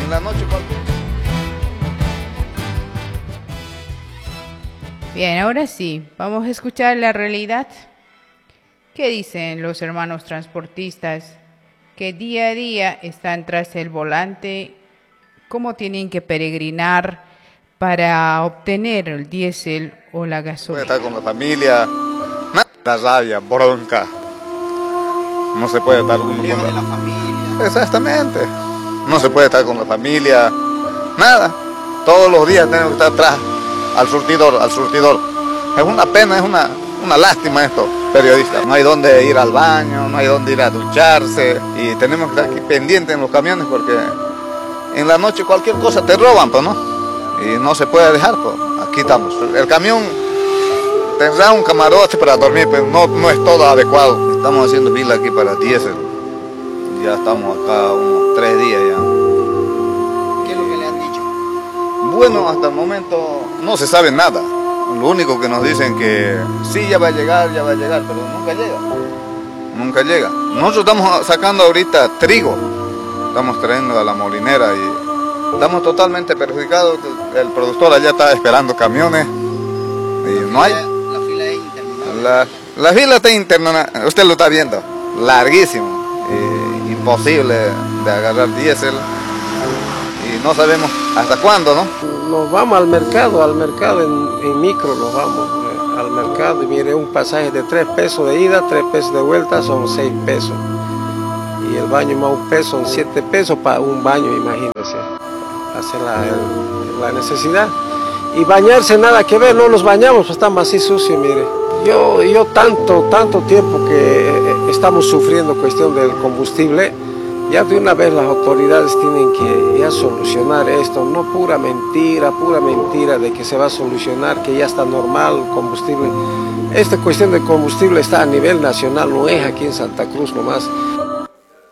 En la noche cualquier... Bien, ahora sí, vamos a escuchar la realidad. ¿Qué dicen los hermanos transportistas que día a día están tras el volante? ¿Cómo tienen que peregrinar para obtener el diésel o la gasolina? Puede estar con la familia, la rabia, bronca. No se puede estar uno con la familia. Exactamente. No se puede estar con la familia, nada. Todos los días tenemos que estar atrás al surtidor, al surtidor. Es una pena, es una lástima esto, periodistas. No hay dónde ir al baño, no hay dónde ir a ducharse y tenemos que estar aquí pendientes en los camiones porque en la noche cualquier cosa te roban, pues, ¿no? Y no se puede dejar, pues. Aquí estamos. El camión tendrá un camarote para dormir, pero no es todo adecuado. Estamos haciendo fila aquí para diésel. Ya estamos acá unos 3 días ya. ¿Qué es lo que le han dicho? Bueno, hasta el momento no se sabe nada. Lo único que nos dicen que sí, ya va a llegar, pero nunca llega. Nunca llega. Nosotros estamos sacando ahorita trigo. Estamos trayendo a la molinera y estamos totalmente perjudicados. El productor allá está esperando camiones y no hay. La fila es interminable. La fila está interna, usted lo está viendo, larguísimo. Imposible de agarrar diésel y no sabemos hasta cuándo, ¿no? Nos vamos al mercado en micro nos vamos al mercado y mire, un pasaje de 3 pesos de ida, 3 pesos de vuelta son 6 pesos y el baño más un peso son 7 pesos para un baño, imagínense, hacer la necesidad y bañarse nada que ver, no nos bañamos, pues estamos así sucios, mire. Yo tanto tiempo que estamos sufriendo cuestión del combustible, ya de una vez las autoridades tienen que ya solucionar esto, no pura mentira de que se va a solucionar, que ya está normal el combustible. Esta cuestión de combustible está a nivel nacional, no es aquí en Santa Cruz nomás.